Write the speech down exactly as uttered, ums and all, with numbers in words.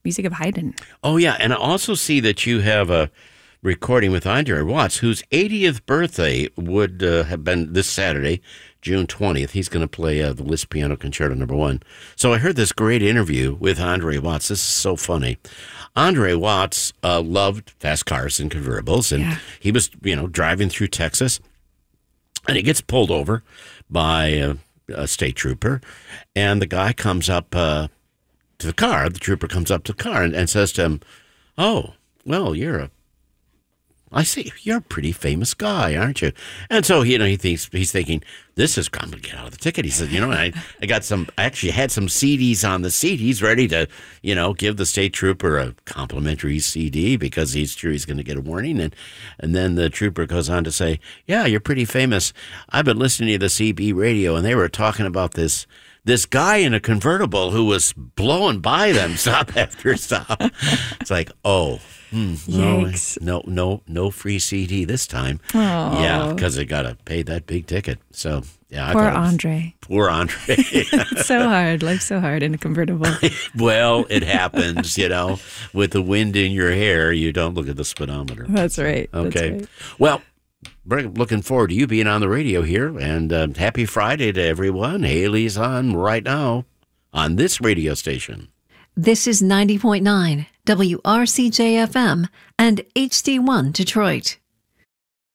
music of Haydn. Oh, yeah. And I also see that you have a recording with Andre Watts, whose eightieth birthday would uh, have been this Saturday, June twentieth. He's going to play uh, the Liszt Piano Concerto number one. So I heard this great interview with Andre Watts. This is so funny. Andre Watts uh, loved fast cars and convertibles, and yeah. he was, you know, driving through Texas, and he gets pulled over by a, a state trooper, and the guy comes up uh, to the car. The trooper comes up to the car and, and says to him, "Oh, well, you're a I see. You're a pretty famous guy, aren't you?" And so, you know, he thinks he's thinking, this is, I'm going to get out of the ticket. He said, you know, I, I got some, I actually had some C Ds on the seat. He's ready to, you know, give the state trooper a complimentary C D because he's sure he's going to get a warning. And, and then the trooper goes on to say, yeah, you're pretty famous. I've been listening to the C B radio, and they were talking about this this guy in a convertible who was blowing by them stop after stop. It's like, oh, hmm, no, no, no, no free C D this time. Aww. Yeah, because they got to pay that big ticket. So, yeah. Poor I was, Andre. Poor Andre. It's so hard. Life's so hard in a convertible. Well, it happens, you know. With the wind in your hair, you don't look at the speedometer. That's right. Okay. That's right. Well, we're looking forward to you being on the radio here, and uh, happy Friday to everyone. Haley's on right now on this radio station. This is ninety point nine W R C J F M and H D one Detroit.